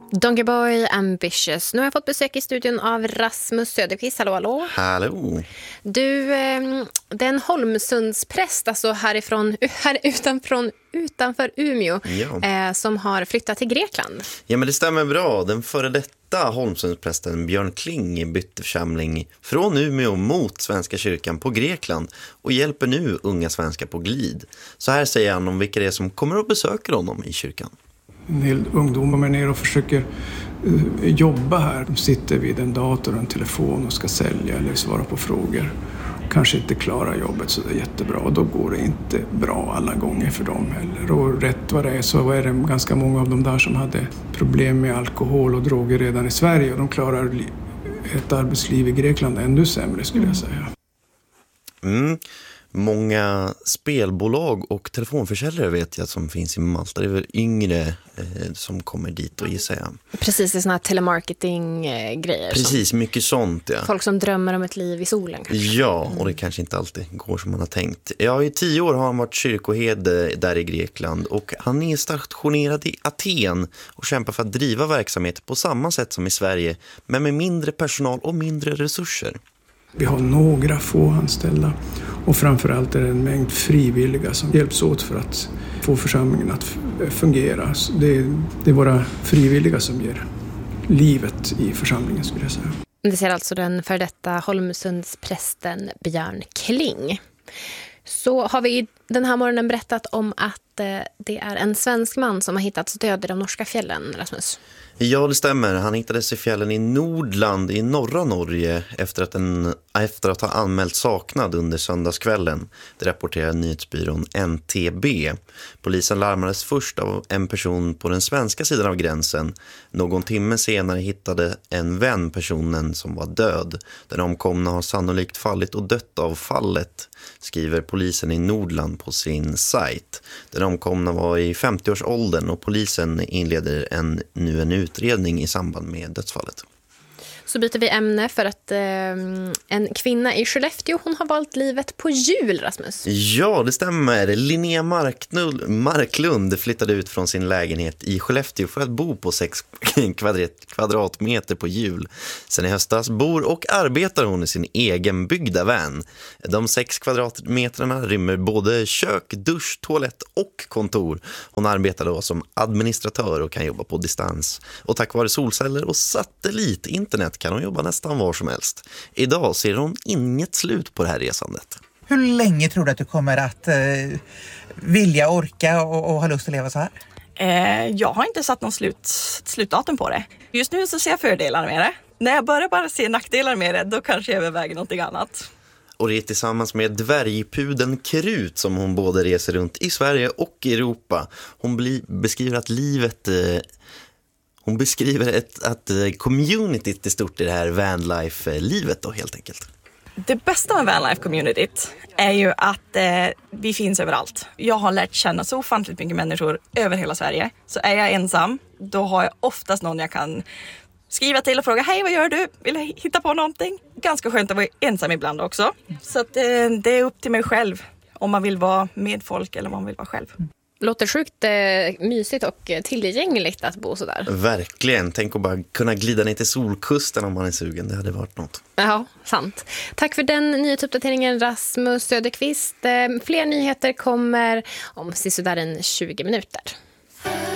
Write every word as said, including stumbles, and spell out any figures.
Donkeyboy Ambitious. Nu har jag fått besök i studion av Rasmus Söderqvist. Hallå, hallå. Hallå. Du, eh, den Holmsundspräst, alltså härifrån, här utanför, utanför Umeå, ja. eh, som har flyttat till Grekland. Ja, men det stämmer bra. Den före detta Holmsundsprästen Björn Kling bytte församling från Umeå mot Svenska kyrkan på Grekland och hjälper nu unga svenskar på glid. Så här säger han om vilka det är som kommer och besöker honom i kyrkan. En del ungdomar är ner och försöker uh, jobba här. De sitter vid en dator och en telefon och ska sälja eller svara på frågor. Kanske inte klarar jobbet så det är jättebra. Och då går det inte bra alla gånger för dem heller. Och rätt vad det är så är det ganska många av dem där som hade problem med alkohol och droger redan i Sverige. Och de klarar ett arbetsliv i Grekland ännu sämre skulle jag säga. Mm. Många spelbolag och telefonförsäljare vet jag som finns i Malta. Det är väl yngre eh, som kommer dit och gissar jag. Precis, det är såna här telemarketing-grejer. Precis, som, mycket sånt, ja. Folk som drömmer om ett liv i solen kanske. Ja, och det kanske inte alltid går som man har tänkt. Ja, i tio år har han varit kyrkoherde där i Grekland och han är stationerad i Aten och kämpar för att driva verksamhet på samma sätt som i Sverige, men med mindre personal och mindre resurser. Vi har några få anställda och framförallt är det en mängd frivilliga som hjälps åt för att få församlingen att fungera. Det är, det är våra frivilliga som ger livet i församlingen skulle jag säga. Det ser alltså den för detta Holmsundsprästen Björn Kling. Så har vi den här morgonen berättat om att eh, det är en svensk man som har hittats död i de norska fjällen, Rasmus. Ja, det stämmer. Han hittades i fjällen i Nordland i norra Norge efter att, en, efter att ha anmält saknad under söndagskvällen. Det rapporterar nyhetsbyrån N T B. Polisen larmades först av en person på den svenska sidan av gränsen. Någon timme senare hittade en vän personen som var död. Den omkomna har sannolikt fallit och dött av fallet, skriver polisen i Nordland på sin sajt. Den omkomna var i femtioårsåldern och polisen inleder en, nu en utredning i samband med dödsfallet. Så byter vi ämne för att eh, en kvinna i Skellefteå, hon har valt livet på jul, Rasmus. Ja, det stämmer. Linnea Marknull, Marklund flyttade ut från sin lägenhet i Skellefteå för att bo på sex kvadrat, kvadratmeter på jul. Sen i höstas bor och arbetar hon i sin egen byggda van. De sex kvadratmetrarna rymmer både kök, dusch, toalett och kontor. Hon arbetar då som administratör och kan jobba på distans. Och tack vare solceller och satellitinternet kan hon jobba nästan var som helst. Idag ser hon inget slut på det här resandet. Hur länge tror du att du kommer att eh, vilja, orka och, och ha lust att leva så här? Eh, jag har inte satt någon slut, slutdatum på det. Just nu så ser jag fördelar med det. När jag börjar bara se nackdelar med det, då kanske jag överväger någonting annat. Och det är tillsammans med dvärgpuden Krut som hon både reser runt i Sverige och i Europa. Hon bli, beskriver att livet... Eh, Hon beskriver ett, att communityt är stort i det här vanlife-livet då helt enkelt. Det bästa med vanlife-communityt är ju att eh, vi finns överallt. Jag har lärt känna så ofantligt mycket människor över hela Sverige. Så är jag ensam, då har jag oftast någon jag kan skriva till och fråga: hej, vad gör du? Vill jag hitta på någonting? Ganska skönt att vara ensam ibland också. Så att, eh, det är upp till mig själv om man vill vara med folk eller om man vill vara själv. Låter sjukt eh, mysigt och tillgängligt att bo så där. Verkligen. Tänk att bara kunna glida ner till Solkusten om man är sugen. Det hade varit något. Ja, sant. Tack för den nyhetsuppdateringen, Rasmus Söderqvist. Eh, fler nyheter kommer om sisådär en tjugo minuter.